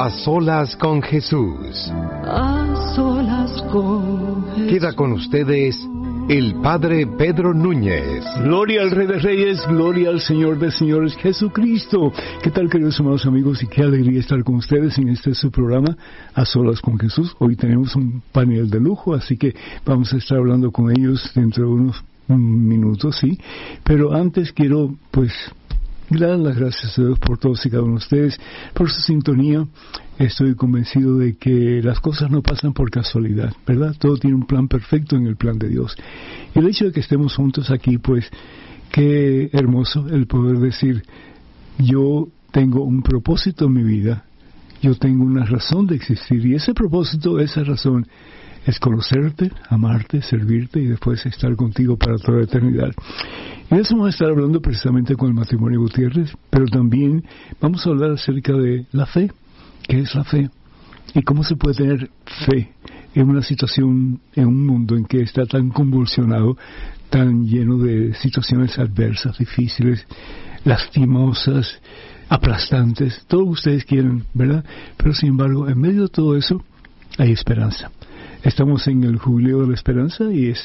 A solas con Jesús. A solas con Jesús. Queda con ustedes el Padre Pedro Núñez. Gloria al Rey de Reyes, gloria al Señor de Señores, Jesucristo. ¿Qué tal, queridos hermanos amigos? Y qué alegría estar con ustedes en este su programa, A Solas con Jesús. Hoy tenemos un panel de lujo, así que vamos a estar hablando con ellos dentro de unos minutos, sí. Pero antes quiero, dar las gracias a Dios por todos y cada uno de ustedes, por su sintonía. Estoy convencido de que las cosas no pasan por casualidad, ¿verdad? Todo tiene un plan perfecto en el plan de Dios. Y el hecho de que estemos juntos aquí, qué hermoso el poder decir, yo tengo un propósito en mi vida, yo tengo una razón de existir, y ese propósito, esa razón, es conocerte, amarte, servirte y después estar contigo para toda la eternidad. Y de eso vamos a estar hablando precisamente con el matrimonio Gutiérrez, pero también vamos a hablar acerca de la fe. ¿Qué es la fe? ¿Y cómo se puede tener fe en una situación, en un mundo en que está tan convulsionado, tan lleno de situaciones adversas, difíciles, lastimosas, aplastantes, todo lo que ustedes quieren, ¿verdad? Pero sin embargo, en medio de todo eso, hay esperanza. Estamos en el jubileo de la esperanza y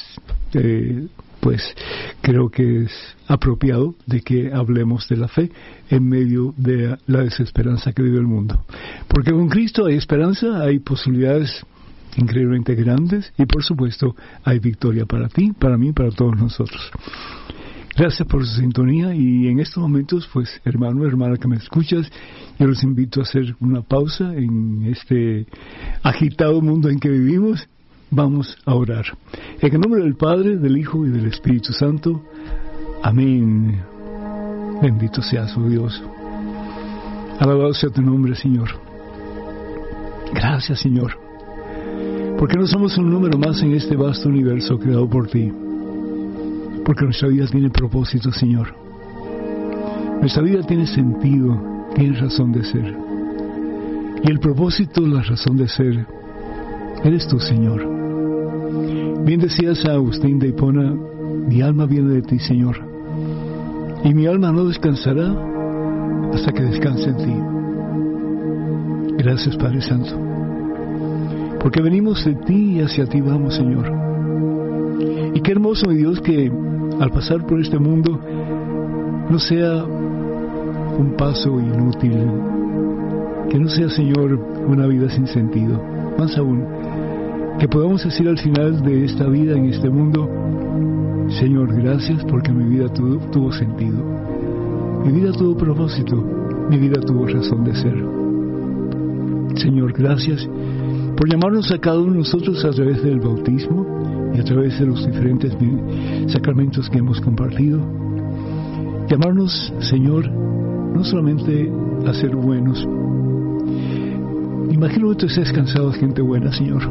creo que es apropiado de que hablemos de la fe en medio de la desesperanza que vive el mundo. Porque con Cristo hay esperanza, hay posibilidades increíblemente grandes y por supuesto hay victoria para ti, para mí, para todos nosotros. Gracias por su sintonía y en estos momentos, hermano, hermana que me escuchas, yo los invito a hacer una pausa en este agitado mundo en que vivimos. Vamos a orar. En el nombre del Padre, del Hijo y del Espíritu Santo. Amén. Bendito seas, oh Dios. Alabado sea tu nombre, Señor. Gracias, Señor. Porque no somos un número más en este vasto universo creado por ti. Porque nuestra vida tiene propósito, Señor. Nuestra vida tiene sentido, tiene razón de ser. Y el propósito, la razón de ser, eres tú, Señor. Bien decía San Agustín de Hipona, mi alma viene de ti, Señor. Y mi alma no descansará hasta que descanse en ti. Gracias, Padre Santo. Porque venimos de ti y hacia ti vamos, Señor. Y qué hermoso, mi Dios, que al pasar por este mundo no sea un paso inútil, que no sea, Señor, una vida sin sentido. Más aún, que podamos decir al final de esta vida en este mundo, Señor, gracias porque mi vida tuvo sentido, mi vida tuvo propósito, mi vida tuvo razón de ser. Señor, gracias por llamarnos a cada uno de nosotros a través del bautismo y a través de los diferentes sacramentos que hemos compartido. Llamarnos, Señor, no solamente a ser buenos. Imagino que tú estés cansado de gente buena, Señor.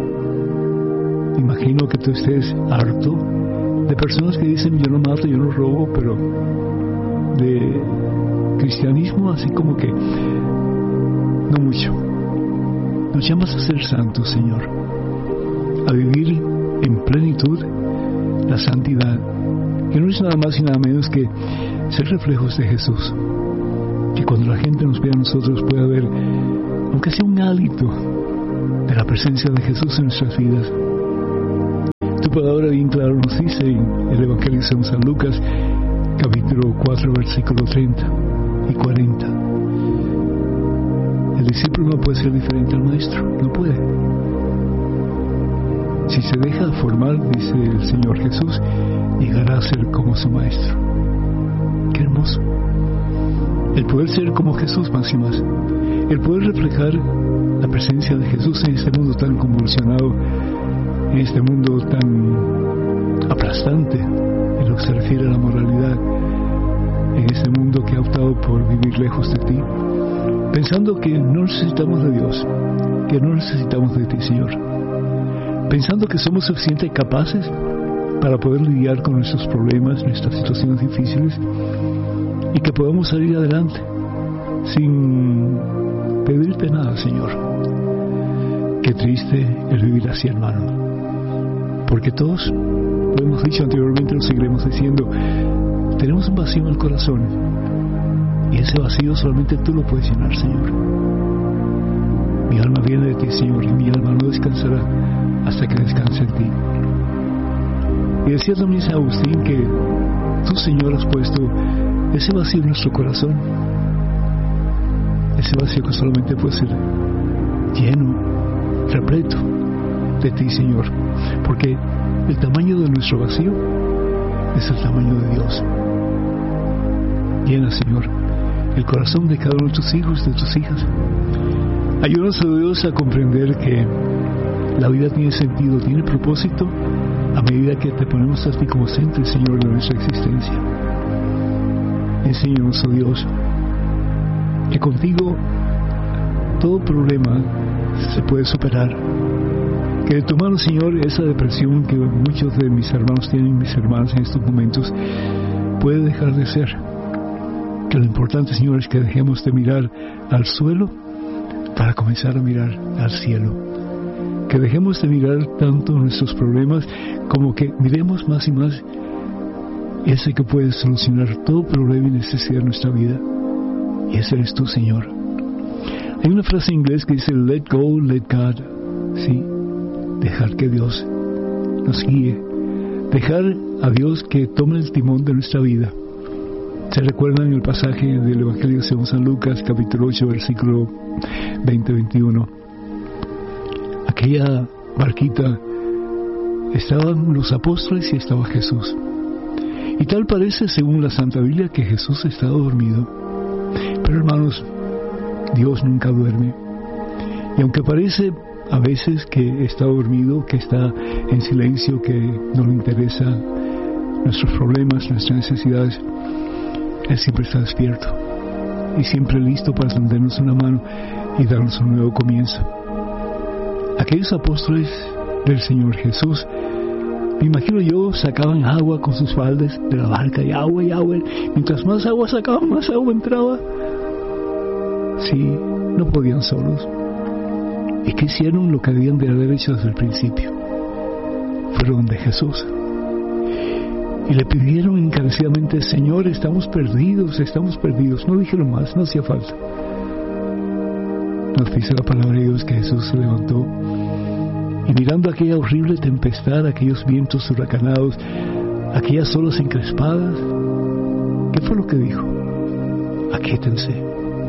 Imagino que tú estés harto de personas que dicen, yo no mato, yo no robo, pero de cristianismo así como que no mucho. Nos llamas a ser santos, Señor, a vivir en plenitud la santidad, que no es nada más y nada menos que ser reflejos de Jesús. Que cuando la gente nos vea a nosotros pueda ver, aunque sea un hálito de la presencia de Jesús en nuestras vidas. Tu palabra bien claro nos dice en el Evangelio de San Lucas, capítulo 4, versículo 30 y 40. El discípulo no puede ser diferente al maestro, no puede. Si se deja formar, dice el Señor Jesús, llegará a ser como su maestro. Qué hermoso. El poder ser como Jesús más y más. El poder reflejar la presencia de Jesús en este mundo tan convulsionado, en este mundo tan aplastante en lo que se refiere a la moralidad, en este mundo que ha optado por vivir lejos de ti, pensando que no necesitamos de Dios, que no necesitamos de ti, Señor, pensando que somos suficientemente capaces para poder lidiar con nuestros problemas, nuestras situaciones difíciles, y que podamos salir adelante sin pedirte nada, Señor. Qué triste el vivir así, hermano, porque todos, lo hemos dicho anteriormente, lo seguiremos diciendo, tenemos un vacío en el corazón, y ese vacío solamente tú lo puedes llenar, Señor. ti, Señor, y mi alma no descansará hasta que descanse en ti. Y decía también San Agustín que tú, Señor, has puesto ese vacío en nuestro corazón, ese vacío que solamente puede ser lleno, repleto de ti, Señor, porque el tamaño de nuestro vacío es el tamaño de Dios. Llena, Señor, el corazón de cada uno de tus hijos, de tus hijas. Ayúdanos, oh Dios, a comprender que la vida tiene sentido, tiene propósito a medida que te ponemos a ti como centro, Señor, de nuestra existencia. Enséñanos, oh Dios, que contigo todo problema se puede superar. Que de tu mano, Señor, esa depresión que muchos de mis hermanos tienen, mis hermanas en estos momentos, puede dejar de ser. Que lo importante, Señor, es que dejemos de mirar al suelo para comenzar a mirar al cielo. Que dejemos de mirar tanto nuestros problemas como que miremos más y más ese que puede solucionar todo problema y necesidad de nuestra vida. Y ese eres tú, Señor. Hay una frase en inglés que dice let go, let God. Sí, dejar que Dios nos guíe. Dejar a Dios que tome el timón de nuestra vida. ¿Se recuerdan el pasaje del Evangelio según San Lucas, capítulo 8, versículo 20-21? Aquella barquita, estaban los apóstoles y estaba Jesús. Y tal parece, según la Santa Biblia, que Jesús estaba dormido. Pero hermanos, Dios nunca duerme. Y aunque parece a veces que está dormido, que está en silencio, que no le interesa nuestros problemas, nuestras necesidades, Él siempre está despierto y siempre listo para tendernos una mano y darnos un nuevo comienzo. Aquellos apóstoles del Señor Jesús, me imagino yo, sacaban agua con sus baldes de la barca y agua, mientras más agua sacaban, más agua entraba. Sí, no podían solos. ¿Y qué hicieron? Lo que debían de haber hecho desde el principio. Fueron de Jesús y le pidieron encarecidamente: Señor, estamos perdidos. No dijeron más, no hacía falta. Nos dice la palabra de Dios que Jesús se levantó y mirando aquella horrible tempestad, aquellos vientos huracanados, aquellas olas encrespadas, ¿qué fue lo que dijo? Aquíétense.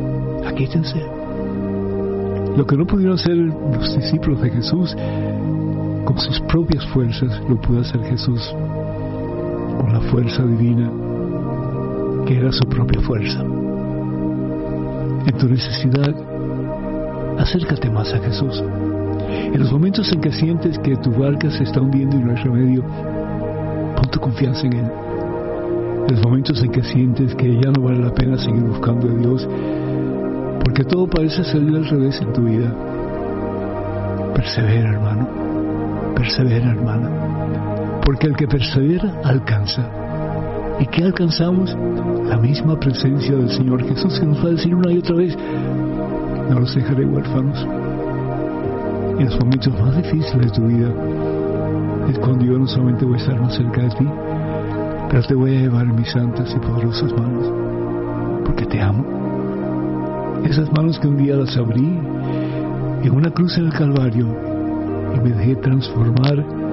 Lo que no pudieron hacer los discípulos de Jesús con sus propias fuerzas, lo pudo hacer Jesús con la fuerza divina, que era su propia fuerza. En tu necesidad, acércate más a Jesús. En los momentos en que sientes que tu barca se está hundiendo y no hay remedio, pon tu confianza en Él. En los momentos en que sientes que ya no vale la pena seguir buscando a Dios, porque todo parece salir al revés en tu vida, persevera, hermano, persevera, hermana, porque el que persevera alcanza. ¿Y qué alcanzamos? La misma presencia del Señor Jesús, que nos va a decir una y otra vez: no los dejaré huérfanos. En los momentos más difíciles de tu vida es cuando yo no solamente voy a estar más cerca de ti, pero te voy a llevar en mis santas y poderosas manos, porque te amo. Esas manos que un día las abrí en una cruz en el Calvario y me dejé transformar